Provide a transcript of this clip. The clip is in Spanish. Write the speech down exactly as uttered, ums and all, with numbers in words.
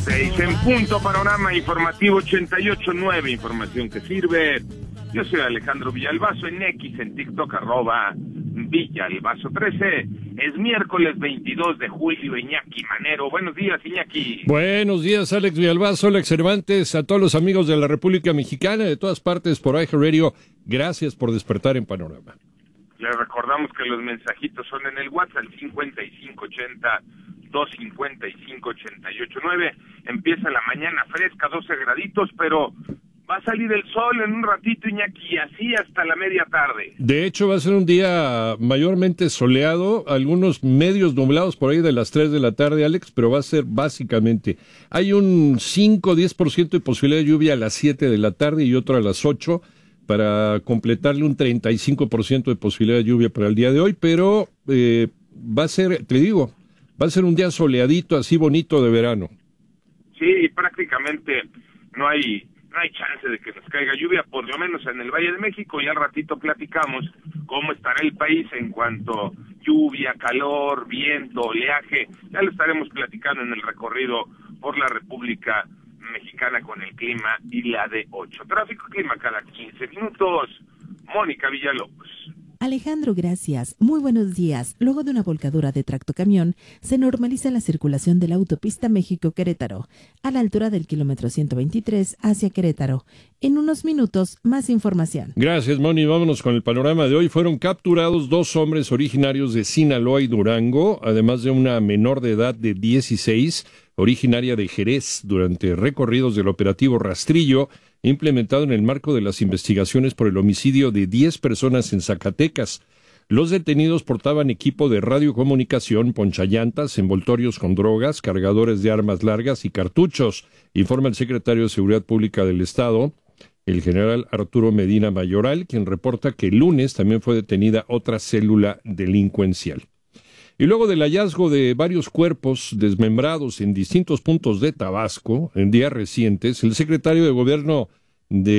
Seis en punto, panorama informativo ochenta y ocho punto nueve, información que sirve. Yo soy Alejandro Villalbazo, en X, en TikTok, arroba Villalbazo trece. Es miércoles veintidós de julio, Iñaki Manero. Buenos días, Iñaki. Buenos días, Alex Villalbazo, Alex Cervantes, a todos los amigos de la República Mexicana, de todas partes por iHeartRadio. Gracias por despertar en Panorama. Les recordamos que los mensajitos son en el WhatsApp, cincuenta y cinco ochenta, doscientos cincuenta y cinco, ochenta y ocho nueve. Empieza la mañana fresca, doce graditos, pero va a salir el sol en un ratito, Iñaki, y así hasta la media tarde. De hecho, va a ser un día mayormente soleado, algunos medios nublados por ahí de las tres de la tarde, Alex, pero va a ser básicamente, hay un cinco a diez por ciento de posibilidad de lluvia a las siete de la tarde y otro a las ocho, para completarle un treinta y cinco por ciento de posibilidad de lluvia para el día de hoy, pero eh, va a ser, te digo, va a ser un día soleadito, así bonito de verano. Sí, prácticamente no hay... no hay chance de que nos caiga lluvia, por lo menos en el Valle de México, y al ratito platicamos cómo estará el país en cuanto lluvia, calor, viento, oleaje. Ya lo estaremos platicando en el recorrido por la República Mexicana con el clima y la de ocho. Tráfico y clima cada quince minutos. Mónica Villalobos. Alejandro, gracias. Muy buenos días. Luego de una volcadura de tractocamión, se normaliza la circulación de la autopista México-Querétaro, a la altura del kilómetro ciento veintitrés hacia Querétaro. En unos minutos, más información. Gracias, Moni. Vámonos con el panorama de hoy. Fueron capturados dos hombres originarios de Sinaloa y Durango, además de una menor de edad de dieciséis, originaria de Jerez, durante recorridos del operativo Rastrillo, implementado en el marco de las investigaciones por el homicidio de diez personas en Zacatecas. Los detenidos portaban equipo de radiocomunicación, ponchallantas, envoltorios con drogas, cargadores de armas largas y cartuchos, informa el secretario de Seguridad Pública del Estado, el general Arturo Medina Mayoral, quien reporta que el lunes también fue detenida otra célula delincuencial. Y luego del hallazgo de varios cuerpos desmembrados en distintos puntos de Tabasco, en días recientes, el secretario de Gobierno de